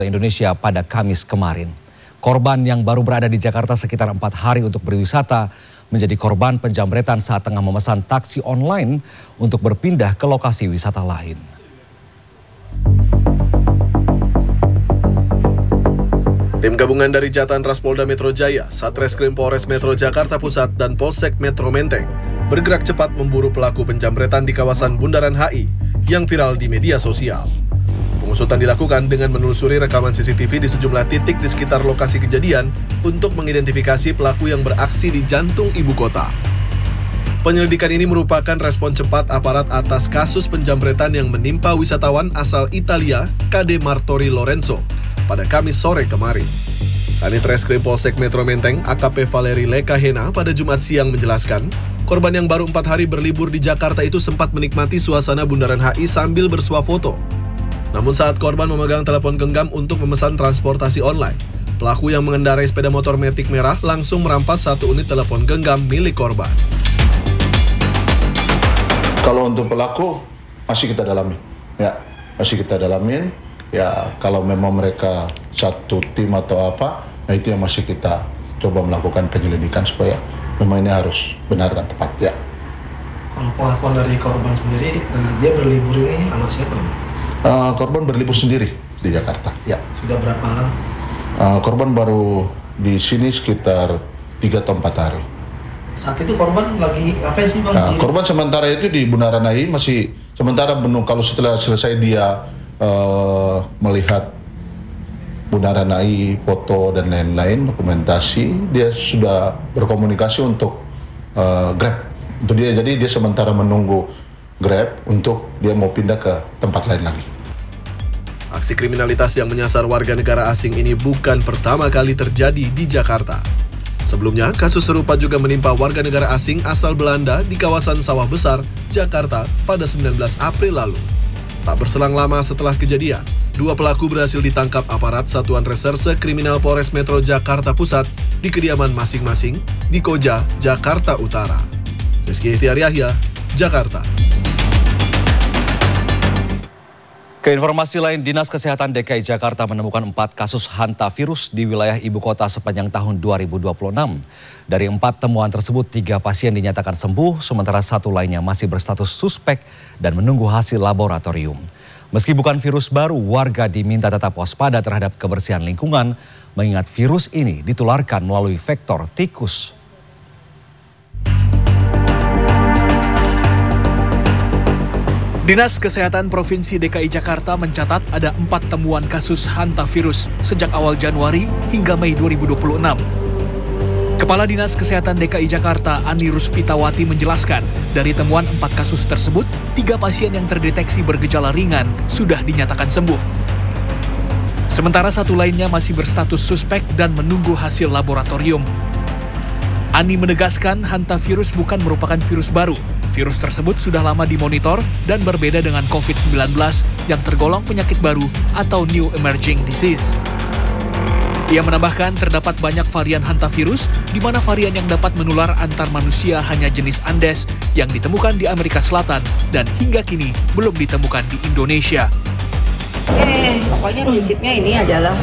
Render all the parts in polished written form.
Indonesia pada Kamis kemarin. Korban yang baru berada di Jakarta sekitar 4 hari untuk berwisata menjadi korban penjamretan saat tengah memesan taksi online untuk berpindah ke lokasi wisata lain. Tim gabungan dari Jatanras Polda Metro Jaya, Satreskrim Polres Metro Jakarta Pusat, dan Polsek Metro Menteng bergerak cepat memburu pelaku penjamretan di kawasan Bundaran HI yang viral di media sosial. Pengusutan dilakukan dengan menelusuri rekaman CCTV di sejumlah titik di sekitar lokasi kejadian untuk mengidentifikasi pelaku yang beraksi di jantung ibu kota. Penyelidikan ini merupakan respon cepat aparat atas kasus penjamretan yang menimpa wisatawan asal Italia, KD Martori Lorenzo, pada Kamis sore kemarin. Kanit Reskrim Polsek Metro Menteng, AKP Valeri Lekahena pada Jumat siang menjelaskan, korban yang baru 4 hari berlibur di Jakarta itu sempat menikmati suasana Bundaran HI sambil bersuah foto. Namun saat korban memegang telepon genggam untuk memesan transportasi online, pelaku yang mengendarai sepeda motor Matic merah langsung merampas 1 unit telepon genggam milik korban. Kalau untuk pelaku masih kita dalami, masih kita dalamin. Ya, kalau memang mereka satu tim atau apa, nah itu yang masih kita coba melakukan penyelidikan supaya memang ini harus benar dan tepat, ya. Kalau pengakuan dari korban sendiri, dia berlibur ini sama siapa? Korban berlibur sendiri di Jakarta, ya. Sudah berapa lama? Korban baru di sini sekitar 3 atau 4 hari. Saat itu korban lagi apa sih, Bang? Korban sementara itu di Bundaran HI masih sementara menunggu, kalau setelah selesai dia melihat Bundaran HI, foto dan lain-lain, dokumentasi, dia sudah berkomunikasi untuk Grab. Untuk dia, jadi dia sementara menunggu Grab untuk dia mau pindah ke tempat lain lagi. Aksi kriminalitas yang menyasar warga negara asing ini bukan pertama kali terjadi di Jakarta. Sebelumnya, kasus serupa juga menimpa warga negara asing asal Belanda di kawasan Sawah Besar, Jakarta pada 19 April lalu. Tak berselang lama setelah kejadian, 2 pelaku berhasil ditangkap aparat Satuan Reserse Kriminal Polres Metro Jakarta Pusat di kediaman masing-masing di Koja, Jakarta Utara. Rizky Ihtiar Yahya, Jakarta. Keinformasi lain, Dinas Kesehatan DKI Jakarta menemukan 4 kasus hantavirus di wilayah ibu kota sepanjang tahun 2026. Dari 4 temuan tersebut, 3 pasien dinyatakan sembuh, sementara 1 lainnya masih berstatus suspek dan menunggu hasil laboratorium. Meski bukan virus baru, warga diminta tetap waspada terhadap kebersihan lingkungan, mengingat virus ini ditularkan melalui vektor tikus. Dinas Kesehatan Provinsi DKI Jakarta mencatat ada 4 temuan kasus hantavirus sejak awal Januari hingga Mei 2026. Kepala Dinas Kesehatan DKI Jakarta, Ani Ruspitawati menjelaskan, dari temuan 4 kasus tersebut, 3 pasien yang terdeteksi bergejala ringan sudah dinyatakan sembuh. Sementara 1 lainnya masih berstatus suspek dan menunggu hasil laboratorium. Ani menegaskan hantavirus bukan merupakan virus baru. Virus tersebut sudah lama dimonitor dan berbeda dengan COVID-19 yang tergolong penyakit baru atau New Emerging Disease. Ia menambahkan terdapat banyak varian hantavirus, di mana varian yang dapat menular antar manusia hanya jenis Andes yang ditemukan di Amerika Selatan dan hingga kini belum ditemukan di Indonesia. Pokoknya prinsipnya ini adalah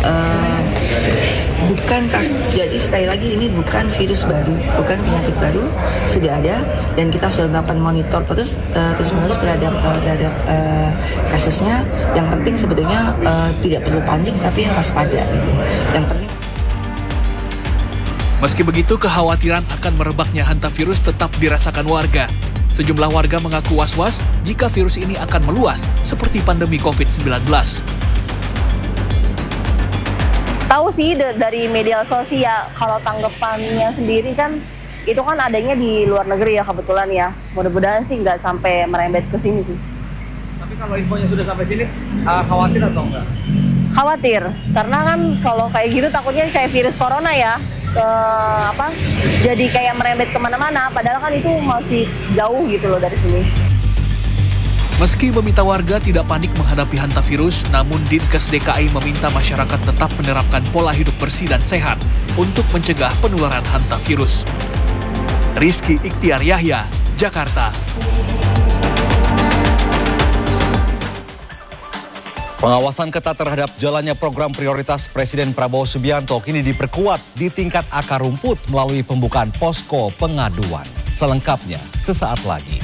bukan jadi sekali lagi ini bukan virus baru, bukan penyakit baru, sudah ada dan kita sudah melakukan monitor terus-menerus terhadap kasusnya. Yang penting sebetulnya tidak perlu panik tapi waspada gitu. Yang penting. Meski begitu, kekhawatiran akan merebaknya hantavirus tetap dirasakan warga. Sejumlah warga mengaku was-was jika virus ini akan meluas seperti pandemi COVID-19. Tahu sih dari media sosial, kalau tanggapannya sendiri kan itu kan adanya di luar negeri ya kebetulan ya. Mudah-mudahan sih nggak sampai merembet ke sini sih. Tapi kalau infonya sudah sampai sini, khawatir atau enggak? Khawatir, karena kan kalau kayak gitu takutnya kayak virus corona ya, jadi kayak merembet kemana-mana, padahal kan itu masih jauh gitu loh dari sini. Meski meminta warga tidak panik menghadapi hantavirus, namun Dinkes DKI meminta masyarakat tetap menerapkan pola hidup bersih dan sehat untuk mencegah penularan hantavirus. Rizky Ihtiar Yahya, Jakarta. Pengawasan ketat terhadap jalannya program prioritas Presiden Prabowo Subianto kini diperkuat di tingkat akar rumput melalui pembukaan posko pengaduan. Selengkapnya sesaat lagi.